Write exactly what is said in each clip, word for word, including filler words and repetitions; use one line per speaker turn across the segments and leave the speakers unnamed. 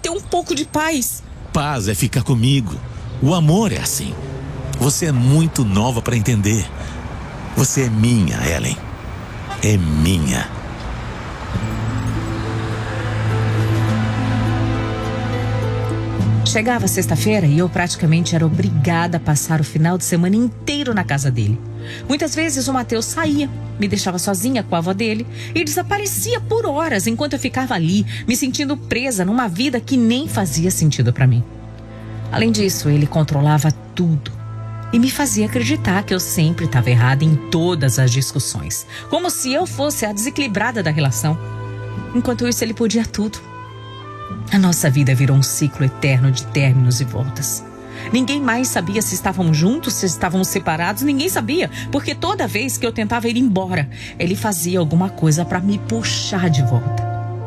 ter um pouco de paz.
Paz é ficar comigo. O amor é assim. Você é muito nova para entender. Você é minha, Ellen. É minha.
Chegava sexta-feira e eu praticamente era obrigada a passar o final de semana inteiro na casa dele. Muitas vezes o Matheus saía, me deixava sozinha com a avó dele e desaparecia por horas enquanto eu ficava ali, me sentindo presa numa vida que nem fazia sentido para mim. Além disso, ele controlava tudo e me fazia acreditar que eu sempre estava errada em todas as discussões, como se eu fosse a desequilibrada da relação. Enquanto isso, ele podia tudo. A nossa vida virou um ciclo eterno de términos e voltas. Ninguém mais sabia se estávamos juntos, se estávamos separados, ninguém sabia, porque toda vez que eu tentava ir embora, ele fazia alguma coisa para me puxar de volta.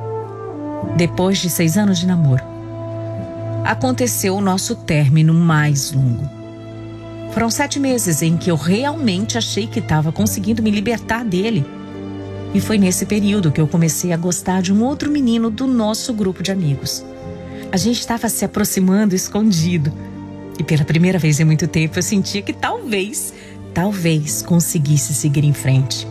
Depois de seis anos de namoro, aconteceu o nosso término mais longo. Foram sete meses em que eu realmente achei que estava conseguindo me libertar dele. E foi nesse período que eu comecei a gostar de um outro menino do nosso grupo de amigos. A gente estava se aproximando escondido. E pela primeira vez em muito tempo eu sentia que talvez, talvez conseguisse seguir em frente.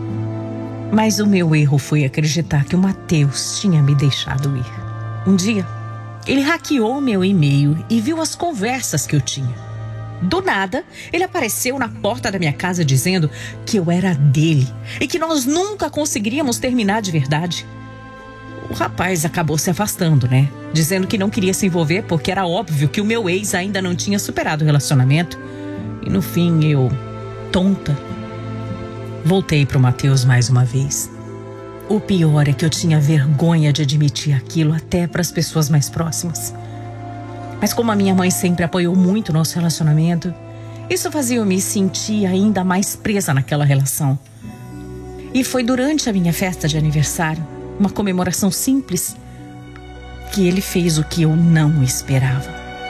Mas o meu erro foi acreditar que o Matheus tinha me deixado ir. Um dia, ele hackeou meu e-mail e viu as conversas que eu tinha. Do nada, ele apareceu na porta da minha casa dizendo que eu era dele e que nós nunca conseguiríamos terminar de verdade. O rapaz acabou se afastando, né? Dizendo que não queria se envolver porque era óbvio que o meu ex ainda não tinha superado o relacionamento. E no fim, eu, tonta, voltei pro Matheus mais uma vez. O pior é que eu tinha vergonha de admitir aquilo até para as pessoas mais próximas. Mas como a minha mãe sempre apoiou muito o nosso relacionamento, isso fazia eu me sentir ainda mais presa naquela relação. E foi durante a minha festa de aniversário, uma comemoração simples, que ele fez o que eu não esperava.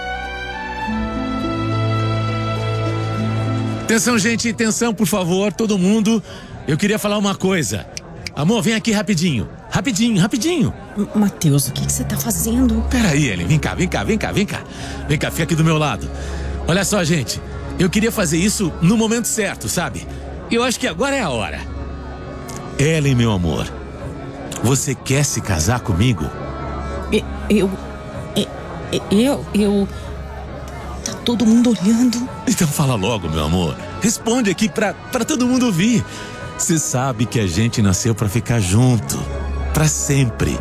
Atenção, gente, atenção, por favor, todo mundo. Eu queria falar uma coisa. Amor, vem aqui rapidinho. Rapidinho, rapidinho.
Matheus, o que, que você tá fazendo?
Peraí, Ellen, vem cá, vem cá, vem cá, vem cá. Vem cá, fica aqui do meu lado. Olha só, gente, eu queria fazer isso no momento certo, sabe? Eu acho que agora é a hora. Ellen, meu amor, você quer se casar comigo?
Eu... Eu... Eu... eu... Tá todo mundo olhando.
Então fala logo, meu amor. Responde aqui pra, pra todo mundo ouvir. Você sabe que a gente nasceu pra ficar junto. Pra sempre.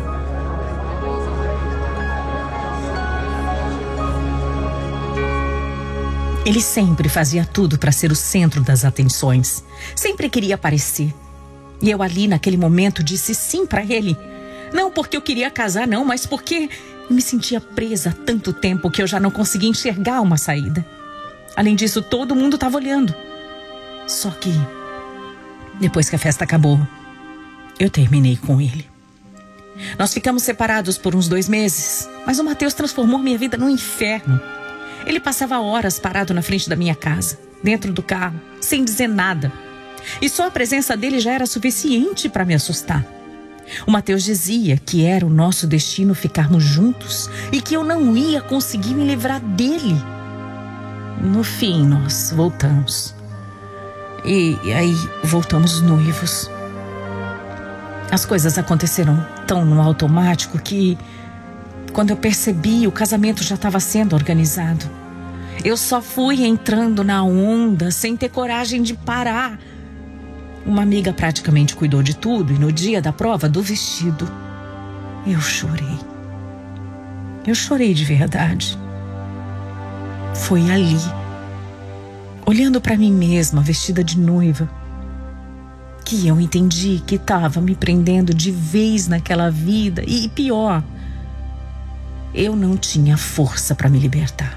Ele sempre fazia tudo para ser o centro das atenções. Sempre queria aparecer. E eu ali naquele momento disse sim para ele. Não porque eu queria casar, não, mas porque eu me sentia presa há tanto tempo que eu já não conseguia enxergar uma saída. Além disso, todo mundo estava olhando. Só que, depois que a festa acabou, eu terminei com ele. Nós ficamos separados por uns dois meses, mas o Matheus transformou minha vida num inferno. Ele passava horas parado na frente da minha casa, dentro do carro, sem dizer nada. E só a presença dele já era suficiente para me assustar. O Matheus dizia que era o nosso destino ficarmos juntos e que eu não ia conseguir me livrar dele. No fim, nós voltamos. E, e aí voltamos noivos. As coisas aconteceram tão no automático que, quando eu percebi, o casamento já estava sendo organizado. Eu só fui entrando na onda sem ter coragem de parar. Uma amiga praticamente cuidou de tudo e no dia da prova do vestido, eu chorei. Eu chorei de verdade. Foi ali, olhando para mim mesma, vestida de noiva, que eu entendi que estava me prendendo de vez naquela vida e, pior, eu não tinha força para me libertar.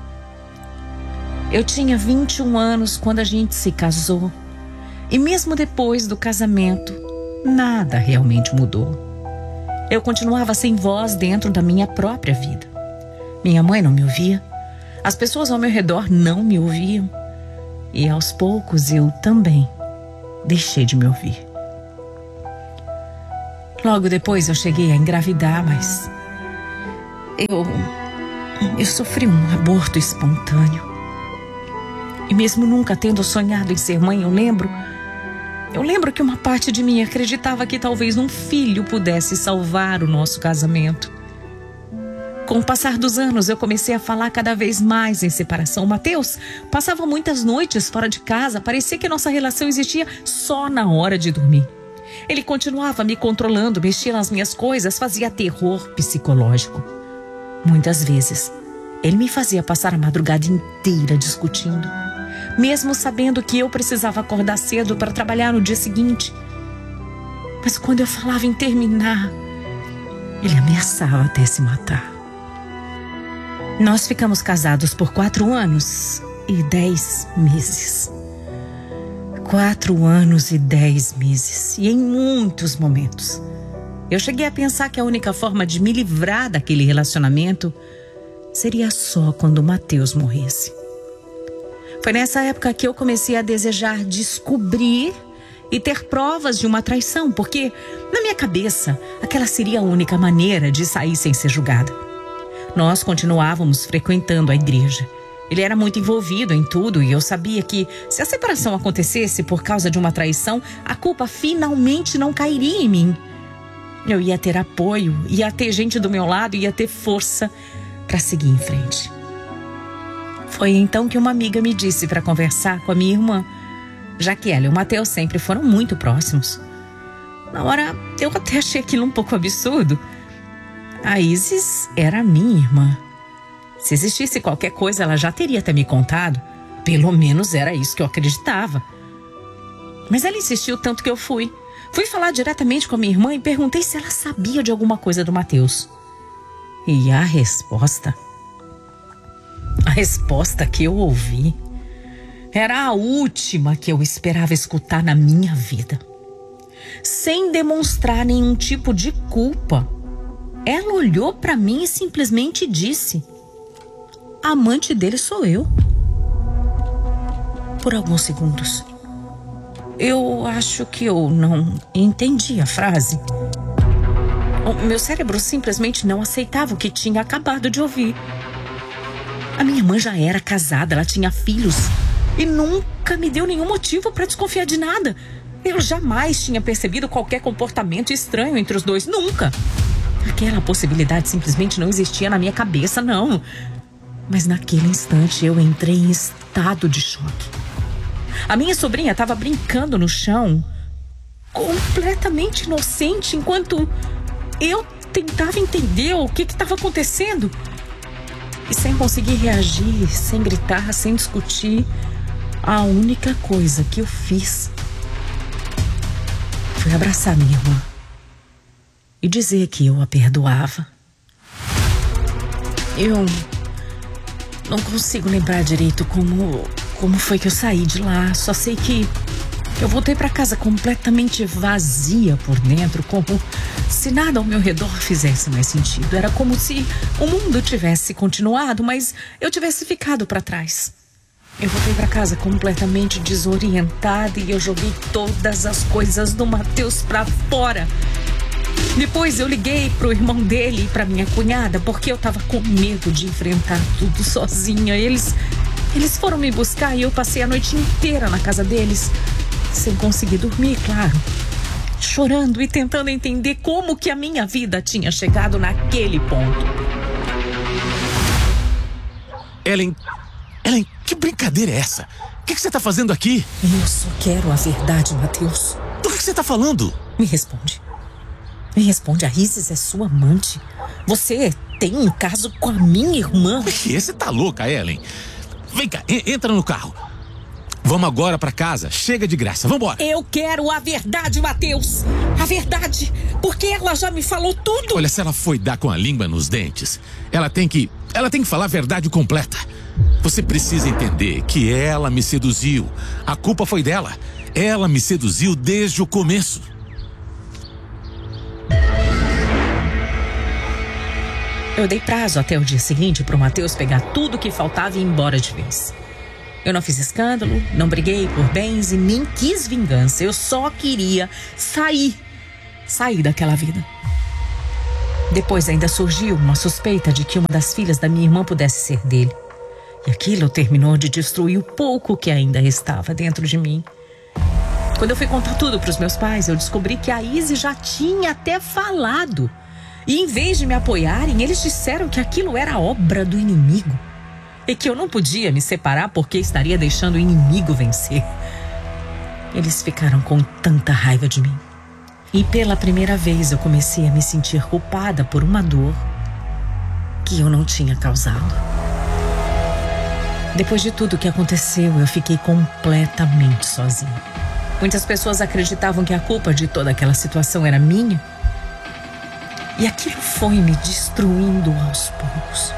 Eu tinha vinte e um anos quando a gente se casou e mesmo depois do casamento, nada realmente mudou. Eu continuava sem voz dentro da minha própria vida. Minha mãe não me ouvia, as pessoas ao meu redor não me ouviam e aos poucos eu também deixei de me ouvir. Logo depois eu cheguei a engravidar, mas Eu... Eu sofri um aborto espontâneo. E mesmo nunca tendo sonhado em ser mãe, eu lembro... Eu lembro que uma parte de mim acreditava que talvez um filho pudesse salvar o nosso casamento. Com o passar dos anos, eu comecei a falar cada vez mais em separação. O Matheus passava muitas noites fora de casa. Parecia que nossa relação existia só na hora de dormir. Ele continuava me controlando, mexia nas minhas coisas, fazia terror psicológico. Muitas vezes, ele me fazia passar a madrugada inteira discutindo, mesmo sabendo que eu precisava acordar cedo para trabalhar no dia seguinte. Mas quando eu falava em terminar, ele ameaçava até se matar. Nós ficamos casados por quatro anos e dez meses. Quatro anos e dez meses. E em muitos momentos, eu cheguei a pensar que a única forma de me livrar daquele relacionamento seria só quando o Matheus morresse. Foi nessa época que eu comecei a desejar descobrir e ter provas de uma traição, porque, na minha cabeça, aquela seria a única maneira de sair sem ser julgada. Nós continuávamos frequentando a igreja. Ele era muito envolvido em tudo e eu sabia que, se a separação acontecesse por causa de uma traição, a culpa finalmente não cairia em mim. Eu ia ter apoio, ia ter gente do meu lado, ia ter força para seguir em frente. Foi então que uma amiga me disse para conversar com a minha irmã, já que ela e o Matheus sempre foram muito próximos. Na hora, eu até achei aquilo um pouco absurdo. A Isis era minha irmã. Se existisse qualquer coisa, ela já teria até me contado. Pelo menos era isso que eu acreditava. Mas ela insistiu tanto que eu fui. Fui falar diretamente com a minha irmã e perguntei se ela sabia de alguma coisa do Matheus. E a resposta... A resposta que eu ouvi era a última que eu esperava escutar na minha vida. Sem demonstrar nenhum tipo de culpa, ela olhou para mim e simplesmente disse: a amante dele sou eu. Por alguns segundos, eu acho que eu não entendi a frase. O meu cérebro simplesmente não aceitava o que tinha acabado de ouvir. A minha irmã já era casada, ela tinha filhos e nunca me deu nenhum motivo para desconfiar de nada. Eu jamais tinha percebido qualquer comportamento estranho entre os dois, nunca. Aquela possibilidade simplesmente não existia na minha cabeça, não. Mas naquele instante eu entrei em estado de choque. A minha sobrinha estava brincando no chão, completamente inocente, enquanto eu tentava entender o que estava acontecendo. E sem conseguir reagir, sem gritar, sem discutir, a única coisa que eu fiz foi abraçar minha irmã e dizer que eu a perdoava. Eu não consigo lembrar direito como, como foi que eu saí de lá. Só sei que eu voltei para casa completamente vazia por dentro, como se nada ao meu redor fizesse mais sentido. Era como se o mundo tivesse continuado, mas eu tivesse ficado para trás. Eu voltei para casa completamente desorientada e eu joguei todas as coisas do Matheus para fora. Depois eu liguei pro irmão dele e pra minha cunhada, porque eu tava com medo de enfrentar tudo sozinha. Eles, eles foram me buscar e eu passei a noite inteira na casa deles, sem conseguir dormir, claro. Chorando e tentando entender como que a minha vida tinha chegado naquele ponto.
Ellen, Ellen, que brincadeira é essa? O que, que você tá fazendo aqui?
Eu só quero a verdade, Matheus.
Do que, que você tá falando?
Me responde. Me responde, a Isis é sua amante. Você tem um caso com a minha irmã.
O que? Você tá louca, Ellen? Vem cá, entra no carro. Vamos agora pra casa. Chega de graça, vambora.
Eu quero a verdade, Matheus. A verdade, porque ela já me falou tudo.
Olha, se ela foi dar com a língua nos dentes, ela tem que, ela tem que falar a verdade completa. Você precisa entender que ela me seduziu. A culpa foi dela. Ela me seduziu desde o começo.
Eu dei prazo até o dia seguinte pro Matheus pegar tudo que faltava e ir embora de vez. Eu não fiz escândalo, não briguei por bens e nem quis vingança. Eu só queria sair, sair daquela vida. Depois ainda surgiu uma suspeita de que uma das filhas da minha irmã pudesse ser dele. E aquilo terminou de destruir o pouco que ainda restava dentro de mim. Quando eu fui contar tudo para os meus pais, eu descobri que a Izzy já tinha até falado. E em vez de me apoiarem, eles disseram que aquilo era obra do inimigo. E que eu não podia me separar porque estaria deixando o inimigo vencer. Eles ficaram com tanta raiva de mim. E pela primeira vez eu comecei a me sentir culpada por uma dor que eu não tinha causado. Depois de tudo que aconteceu, eu fiquei completamente sozinha. Muitas pessoas acreditavam que a culpa de toda aquela situação era minha. E aquilo foi me destruindo aos poucos.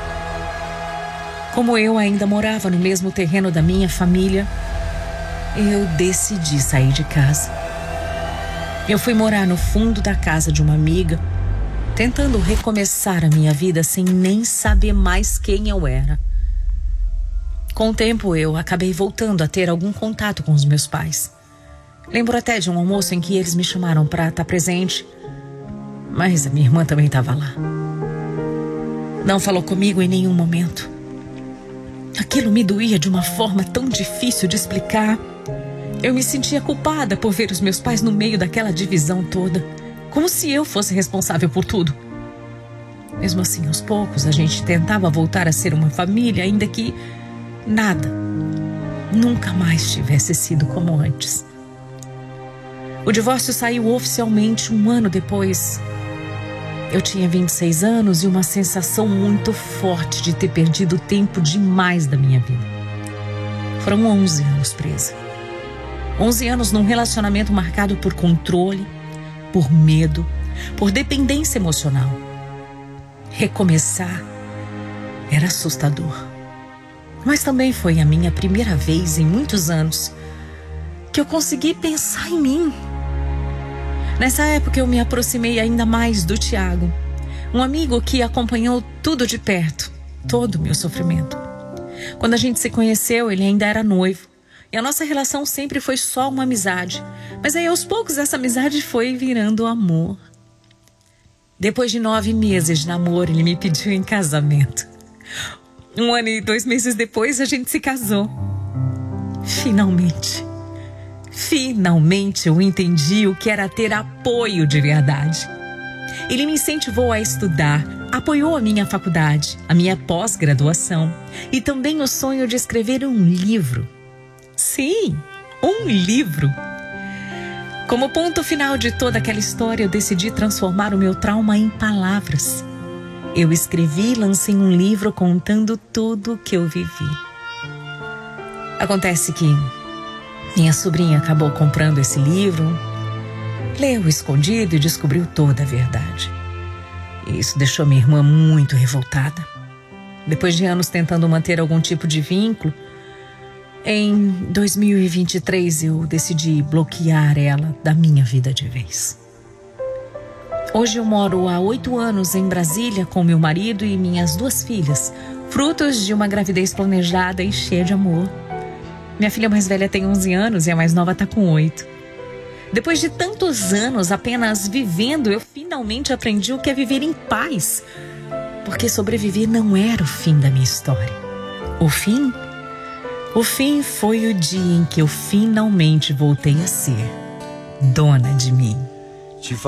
Como eu ainda morava no mesmo terreno da minha família, eu decidi sair de casa. Eu fui morar no fundo da casa de uma amiga, tentando recomeçar a minha vida sem nem saber mais quem eu era. Com o tempo, eu acabei voltando a ter algum contato com os meus pais. Lembro até de um almoço em que eles me chamaram para estar presente, mas a minha irmã também estava lá. Não falou comigo em nenhum momento. Aquilo me doía de uma forma tão difícil de explicar. Eu me sentia culpada por ver os meus pais no meio daquela divisão toda, como se eu fosse responsável por tudo. Mesmo assim, aos poucos, a gente tentava voltar a ser uma família, ainda que nada, nunca mais tivesse sido como antes. O divórcio saiu oficialmente um ano depois. Eu tinha vinte e seis anos e uma sensação muito forte de ter perdido tempo demais da minha vida. Foram onze anos presa. onze anos num relacionamento marcado por controle, por medo, por dependência emocional. Recomeçar era assustador. Mas também foi a minha primeira vez em muitos anos que eu consegui pensar em mim. Nessa época eu me aproximei ainda mais do Tiago, um amigo que acompanhou tudo de perto, todo o meu sofrimento. Quando a gente se conheceu, ele ainda era noivo. E a nossa relação sempre foi só uma amizade. Mas aí, aos poucos, essa amizade foi virando amor. Depois de nove meses de namoro, ele me pediu em casamento. Um ano e dois meses depois, a gente se casou. Finalmente. Finalmente eu entendi o que era ter apoio de verdade. Ele me incentivou a estudar, apoiou a minha faculdade, a minha pós-graduação e também o sonho de escrever um livro. Sim, um livro. Como ponto final de toda aquela história, eu decidi transformar o meu trauma em palavras. Eu escrevi e lancei um livro contando tudo o que eu vivi. Acontece que minha sobrinha acabou comprando esse livro, leu escondido e descobriu toda a verdade. Isso deixou minha irmã muito revoltada. Depois de anos tentando manter algum tipo de vínculo, em dois mil e vinte e três eu decidi bloquear ela da minha vida de vez. Hoje eu moro há oito anos em Brasília com meu marido e minhas duas filhas, frutos de uma gravidez planejada e cheia de amor. Minha filha mais velha tem onze anos e a mais nova está com oito. Depois de tantos anos apenas vivendo, eu finalmente aprendi o que é viver em paz. Porque sobreviver não era o fim da minha história. O fim? O fim foi o dia em que eu finalmente voltei a ser dona de mim.